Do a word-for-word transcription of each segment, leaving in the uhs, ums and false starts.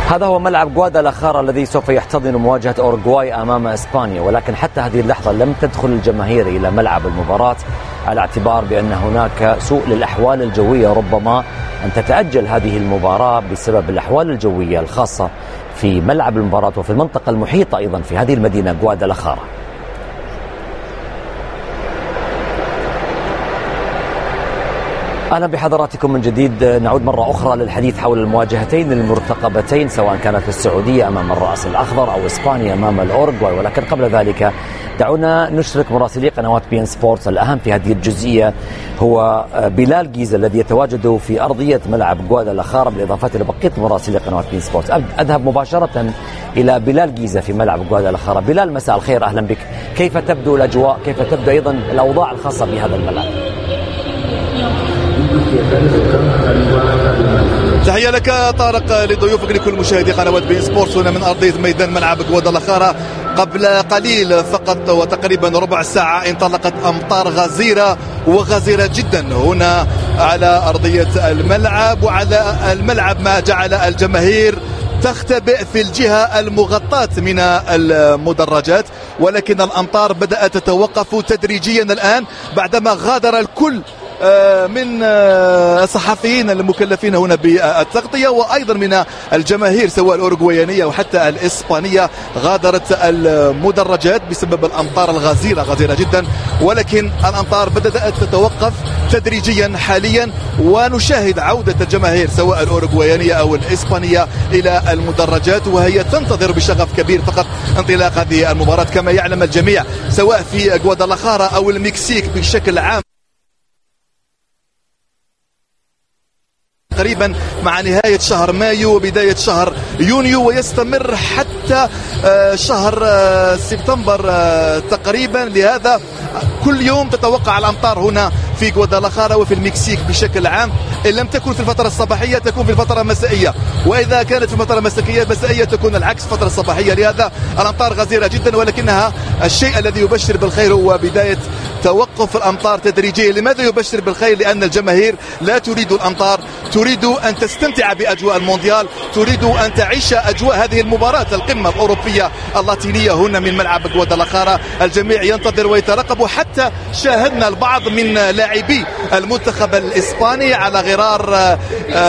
هذا هو ملعب غوادالاخارا الذي سوف يحتضن مواجهة أوروغواي أمام إسبانيا، ولكن حتى هذه اللحظة لم تدخل الجماهير إلى ملعب المباراة على اعتبار بأن هناك سوء للأحوال الجوية، ربما أن تتأجل هذه المباراة بسبب الأحوال الجوية الخاصة في ملعب المباراة وفي المنطقة المحيطة أيضا في هذه المدينة غوادالاخارا. أهلا بحضراتكم من جديد. نعود مرة أخرى للحديث حول المواجهتين المرتقبتين، سواء كانت السعودية أمام الرأس الأخضر أو إسبانيا أمام الأوروغواي. ولكن قبل ذلك دعونا نشرك مراسلي قنوات بي إن سبورتس. الأهم في هذه الجزئية هو بلال جيزة الذي يتواجد في أرضية ملعب غوادالاخارا، بالإضافة إلى بقية مراسلي قنوات بي إن سبورتس. أذهب مباشرة إلى بلال جيزة في ملعب غوادالاخارا. بلال، مساء الخير، أهلا بك. كيف تبدو الأجواء؟ كيف تبدو أيضا الأوضاع الخاصة بهذا الملعب؟ تحية لك طارق، لضيوفك، لكل مشاهدي قنوات بي إن سبورتس هنا من أرضية ميدان ملعب غوادالاخارا. قبل قليل فقط وتقريبا ربع ساعة انطلقت أمطار غزيرة وغزيرة جدا هنا على أرضية الملعب وعلى الملعب، ما جعل الجماهير تختبئ في الجهة المغطاة من المدرجات، ولكن الأمطار بدأت تتوقف تدريجيا الآن بعدما غادر الكل من الصحفيين المكلفين هنا بالتغطية وأيضا من الجماهير سواء الأوروغوايانية وحتى الإسبانية. غادرت المدرجات بسبب الأمطار الغزيرة غزيرة جدا، ولكن الأمطار بدأت تتوقف تدريجيا حاليا، ونشاهد عودة الجماهير سواء الأوروغوايانية أو الإسبانية إلى المدرجات، وهي تنتظر بشغف كبير فقط انطلاق هذه المباراة. كما يعلم الجميع سواء في غوادالاخارا أو المكسيك بشكل عام تقريبا مع نهاية شهر مايو وبداية شهر يونيو، ويستمر حتى شهر سبتمبر تقريبا. لهذا كل يوم تتوقع الأمطار هنا في غوادالاخارا وفي المكسيك بشكل عام. إن لم تكن في الفترة الصباحية تكون في الفترة المسائية، وإذا كانت في الفترة المسائية تكون العكس الفترة الصباحية. لهذا الأمطار غزيرة جدا، ولكنها الشيء الذي يبشر بالخير هو بداية توقف الأمطار تدريجيا. لماذا يبشر بالخير؟ لأن الجماهير لا تريد الأمطار، تريد أن تستمتع بأجواء المونديال، تريد أن تعيش أجواء هذه المباراة القمة الأوروبية اللاتينية هنا من ملعب غوادالاخارا. الجميع ينتظر ويترقب، وحتى شاهدنا البعض من لاعبي المنتخب الإسباني على غرار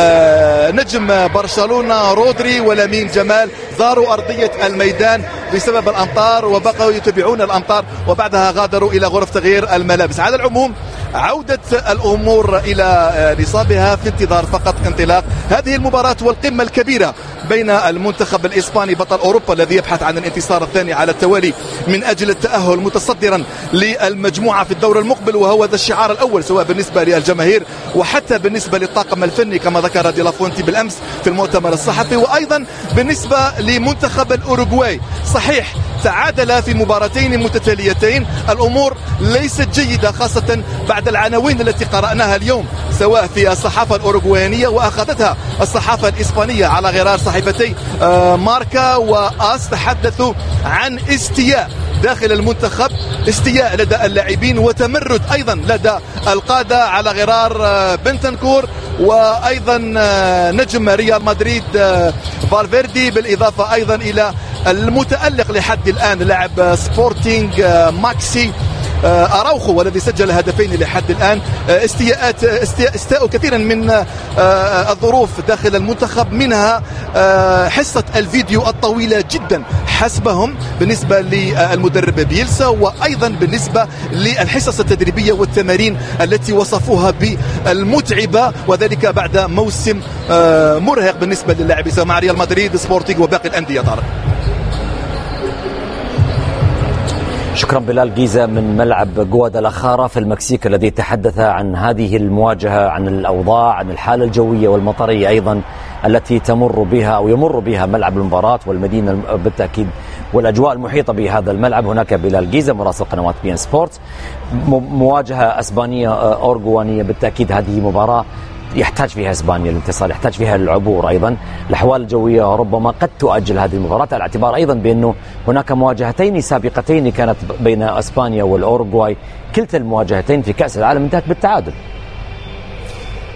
نجم برشلونة رودري ولامين جمال زاروا أرضية الميدان بسبب الأمطار وبقوا يتابعون الأمطار، وبعدها غادروا إلى غرف تغيير الملابس. على العموم عودة الأمور إلى نصابها في انتظار فقط انطلاق هذه المباراة والقمة الكبيرة بين المنتخب الإسباني بطل أوروبا الذي يبحث عن الانتصار الثاني على التوالي من أجل التأهل متصدرا للمجموعة في الدور المقبل، وهو ذا الشعار الأول سواء بالنسبة للجماهير وحتى بالنسبة للطاقم الفني كما ذكر دي لافونتي بالأمس في المؤتمر الصحفي، وأيضا بالنسبة لمنتخب الأوروغواي. صحيح تعادل في مباراتين متتاليتين، الأمور ليست جيدة خاصة بعد العناوين التي قرأناها اليوم سواء في الصحافة الأوروغوايانية وأخذتها الصحافة الإسبانية على غرار صحيفتي ماركا وآس. تحدثوا عن استياء داخل المنتخب، استياء لدى اللاعبين وتمرد أيضا لدى القادة على غرار بنتنكور وأيضا نجم ريال مدريد فالفيردي، بالإضافة أيضا إلى المتألق لحد الآن لاعب سبورتينج ماكسي أراوخو والذي سجل هدفين لحد الآن. استياءات استاء كثيرا من الظروف داخل المنتخب، منها حصة الفيديو الطويلة جدا حسبهم بالنسبة للمدرب بيلسا، وأيضا بالنسبة للحصص التدريبية والتمارين التي وصفوها بالمتعبة، وذلك بعد موسم مرهق بالنسبة للاعبين سواء مع ريال مدريد سبورتينج وباقي الأندية. طارق، شكرا بلال جيزة من ملعب غوادالاخارا في المكسيك الذي تحدث عن هذه المواجهة، عن الأوضاع، عن الحالة الجوية والمطرية أيضا التي تمر بها أو يمر بها ملعب المباراة والمدينة بالتأكيد والأجواء المحيطة بهذا الملعب. هناك بلال جيزة مراسل قنوات بي إن سبورتس. مواجهة أسبانية أورغوانية بالتأكيد هذه مباراة يحتاج فيها اسبانيا الانتصار، يحتاج فيها العبور. ايضا الاحوال الجويه ربما قد تؤجل هذه المباراه على اعتبار ايضا بانه هناك مواجهتين سابقتين كانت بين اسبانيا والاوروغواي، كلتا المواجهتين في كاس العالم انتهت بالتعادل.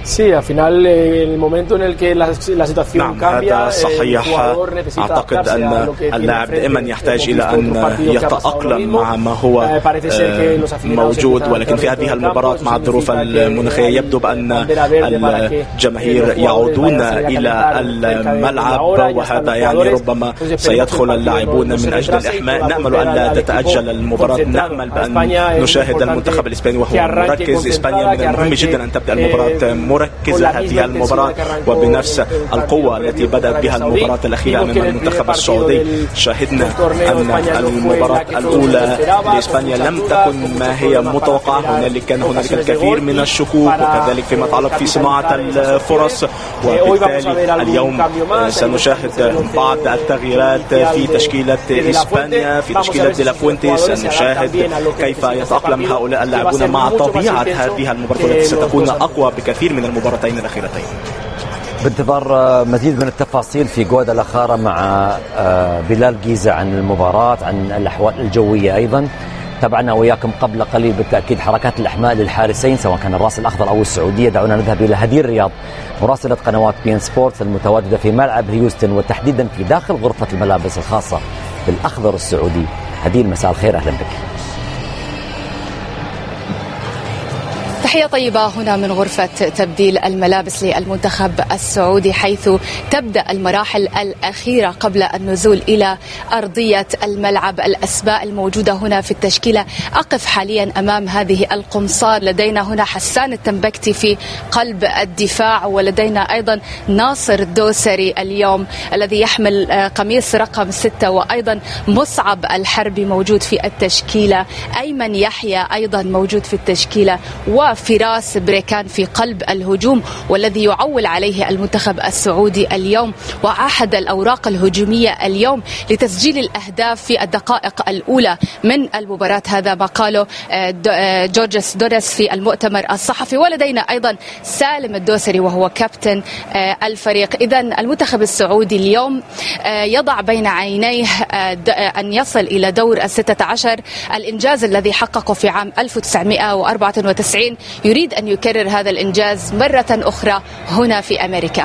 Sí, al final el momento en el que la, la situación نعم cambia, هذا صحيح. أعتقد أن اللاعب دائما يحتاج إلى أن يتأقلم مع ما هو موجود، ولكن في هذه المباراة مع الظروف المناخية يبدو بأن الجماهير يعودون إلى الملعب، وهذا يعني ربما سيدخل اللاعبون من أجل الإحماء. نأمل أن لا تتأجل المباراة، نأمل بأن نشاهد المنتخب الإسباني وهو مركز. إسبانيا من المهم جدا أن تبدأ المباراة مركزة هذه المباراة وبنفس القوة التي بدأت بها المباراة الأخيرة أمام المنتخب السعودي. شاهدنا أن المباراة الأولى لإسبانيا لم تكن ما هي متوقعة، هنالك كان هنالك الكثير من الشكوك، وكذلك فيما يتعلق في صناعة الفرص. وبالتالي اليوم سنشاهد بعض التغييرات في تشكيلة إسبانيا، في تشكيلة دي لا فوينتيز. سنشاهد كيف يتأقلم هؤلاء اللاعبون مع طبيعة هذه المباراة التي ستكون أقوى بكثير من المباراتين الأخيرتين. بانتظار مزيد من التفاصيل في غوادالاخارا مع بلال جيزة عن المباراة، عن الأحوال الجوية أيضا. تابعنا وياكم قبل قليل بالتأكيد حركات الإحماء للحارسين سواء كان الراس الأخضر أو السعودية. دعونا نذهب إلى هدير الرياض مراسلة قنوات بي إن سبورتس المتواجدة في ملعب هيوستن، وتحديدا في داخل غرفة الملابس الخاصة بالأخضر السعودي. هدير، مساء الخير، أهلا بك. تحية طيبة هنا من غرفة تبديل الملابس للمنتخب السعودي، حيث تبدأ المراحل الأخيرة قبل النزول إلى أرضية الملعب. الأسماء الموجودة هنا في التشكيلة، أقف حاليا أمام هذه القمصان. لدينا هنا حسان التنبكتي في قلب الدفاع، ولدينا أيضا ناصر الدوسري اليوم الذي يحمل قميص رقم ستة، وأيضا مصعب الحربي موجود في التشكيلة، أيمن يحيى أيضا موجود في التشكيلة، و فراس بريكان في قلب الهجوم، والذي يعول عليه المنتخب السعودي اليوم وأحد الأوراق الهجومية اليوم لتسجيل الأهداف في الدقائق الأولى من المباراة. هذا ما قاله جورجس دوريس في المؤتمر الصحفي. ولدينا أيضا سالم الدوسري وهو كابتن الفريق. إذن المنتخب السعودي اليوم يضع بين عينيه أن يصل إلى دور الستة عشر، الإنجاز الذي حققه في عام ألف وتسعمائة وأربعة وتسعين. يريد أن يكرر هذا الإنجاز مرة أخرى هنا في أمريكا.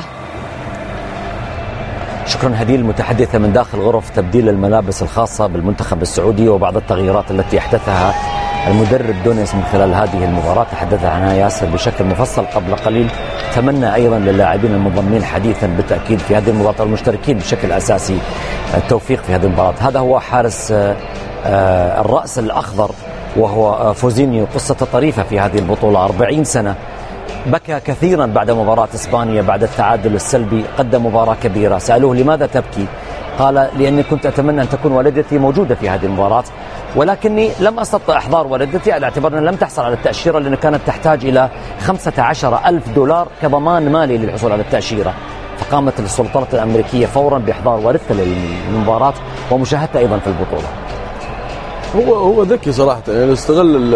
شكرا هديل، المتحدثة من داخل غرف تبديل الملابس الخاصة بالمنتخب السعودي وبعض التغييرات التي احدثها المدرب دونيس من خلال هذه المباراة تحدث عنها ياسر بشكل مفصل قبل قليل. تمنى أيضا للاعبين المنضمين حديثا بالتأكيد في هذه المباراة المشتركين بشكل أساسي التوفيق في هذه المباراة. هذا هو حارس الرأس الأخضر وهو فوزينيو، قصة طريفة في هذه البطولة، أربعين سنة، بكى كثيرا بعد مباراة إسبانيا بعد التعادل السلبي، قدم مباراة كبيرة. سألوه لماذا تبكي؟ قال لأني كنت أتمنى أن تكون والدتي موجودة في هذه المباراة، ولكني لم أستطع إحضار والدتي على اعتبار أنها لم تحصل على التأشيرة، لأنها كانت تحتاج إلى خمسة عشر ألف دولار كضمان مالي للحصول على التأشيرة. فقامت السلطات الأمريكية فورا بإحضار والدته للمباراة ومشاهدتها أيضا في البطولة. هو هو ذكي صراحة، يعني استغل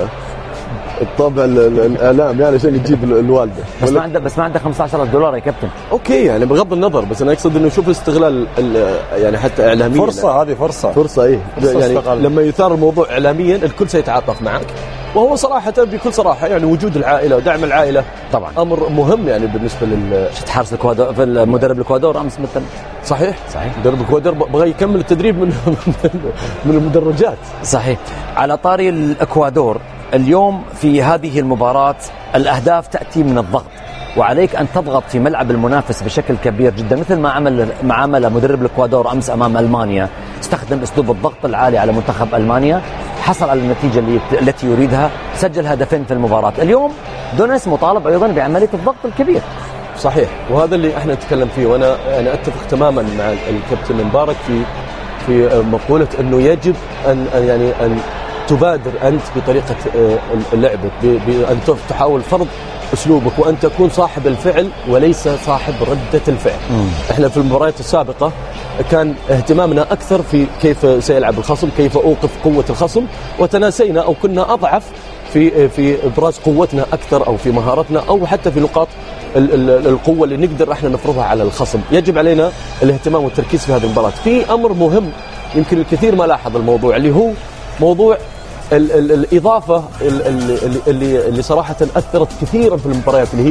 الطابع الإعلام يعني عشان يجيب الوالدة. بس ما عنده بس ما عنده خمسة عشر ألف دولار يا كابتن. أوكي، يعني بغض النظر، بس أنا أقصد إنه شوف الاستغلال يعني حتى إعلاميا. فرصة، هذه فرصة. فرصة إيه. فرصة يعني استغل. لما يثار الموضوع إعلاميا الكل سيتعاطف معك، وهو صراحة بكل صراحة يعني وجود العائلة ودعم العائلة طبعا أمر مهم يعني بالنسبة لل. شفت حارس الإكوادور في المدرب الإكوادور أمس مثلا. صحيح صحيح. مدرب الإكوادور بغى يكمل التدريب من من المدرجات. صحيح. على طاري الإكوادور، اليوم في هذه المباراة الأهداف تأتي من الضغط، وعليك أن تضغط في ملعب المنافس بشكل كبير جدا، مثل ما عمل ما عمل مدرب الإكوادور أمس أمام ألمانيا. استخدم أسلوب الضغط العالي على منتخب ألمانيا، حصل على النتيجة التي يريدها، سجل هدفين في المباراة. اليوم دونيس مطالب أيضا بعملية الضغط الكبير. صحيح، وهذا اللي احنا نتكلم فيه، وانا يعني اتفق تماما مع الكابتن مبارك في في مقولة انه يجب ان يعني ان تبادر انت بطريقة لعبك، بان تحاول فرض اسلوبك، وان تكون صاحب الفعل وليس صاحب ردة الفعل. م. احنا في المباريات السابقة كان اهتمامنا اكثر في كيف سيلعب الخصم، كيف اوقف قوة الخصم، وتناسينا او كنا اضعف في في ابراز قوتنا اكثر، او في مهارتنا، او حتى في نقاط القوة اللي نقدر احنا نفرضها على الخصم. يجب علينا الاهتمام والتركيز في هذه المباراة. في امر مهم يمكن الكثير ما لاحظ الموضوع، اللي هو موضوع ال ال الإضافة اللي, اللي, اللي صراحة أثرت كثيرا في المباريات، اللي هي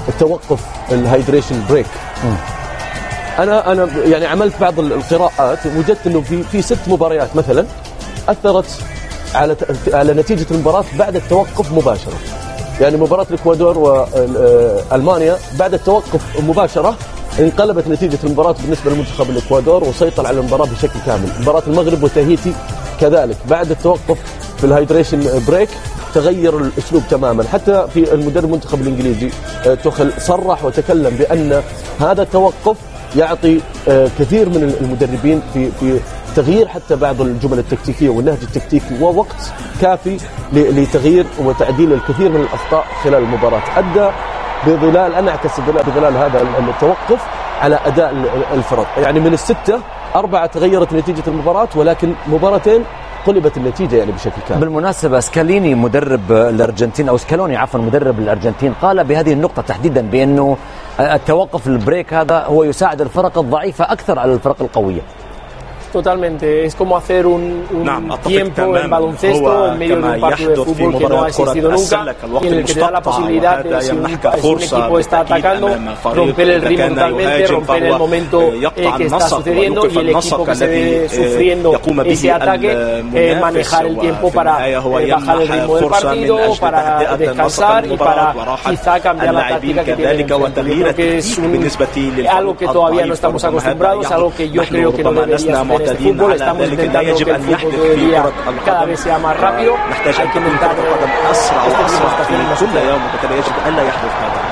التوقف الهايدريشن بريك. انا انا يعني عملت بعض القراءات وجدت انه في في ست مباريات مثلا اثرت على على نتيجه المباراه بعد التوقف مباشره. يعني مباراه الاكوادور والمانيا بعد التوقف مباشره انقلبت نتيجه المباراه بالنسبه للمنتخب الاكوادور وسيطر على المباراه بشكل كامل. مباراه المغرب وتاهيتي كذلك بعد التوقف في الهايدريشن بريك تغير الاسلوب تماما. حتى في المدرب المنتخب الانجليزي توخل صرح وتكلم بان هذا التوقف يعطي كثير من المدربين في في تغيير حتى بعض الجمل التكتيكيه والنهج التكتيكي ووقت كافي لتغيير وتعديل الكثير من الاخطاء خلال المباراه. ادى بظلال انا اعكس بظلال هذا التوقف على اداء الفرق. يعني من السته اربعه تغيرت نتيجه المباراه ولكن مباراتين قلبت النتيجه يعني بشكل كامل. بالمناسبه سكاليني مدرب الارجنتين او سكالوني عفوا مدرب الارجنتين قال بهذه النقطه تحديدا بانه التوقف البريك هذا هو يساعد الفرق الضعيفة أكثر على الفرق القوية. Totalmente, es como hacer un, un نعم tiempo en baloncesto en medio de un partido de fútbol que no ha existido nunca y en el que te da la posibilidad de, si un, si un equipo está atacando, romper el ritmo totalmente, romper el momento eh, que está sucediendo y el equipo que se ve sufriendo ese ataque, eh, manejar el tiempo para eh, bajar el ritmo del partido, para descansar y para quizá cambiar la táctica que tiene. Creo que es un, algo que todavía no estamos acostumbrados, algo que yo creo que no debería suceder. معتادين على ذلك لا يجب أن يحدث في كرة القدم. نحتاج أن تكون كرة القدم أسرع وأسرع في كل يوم وبالتالي يجب أن لا يحدث هذا.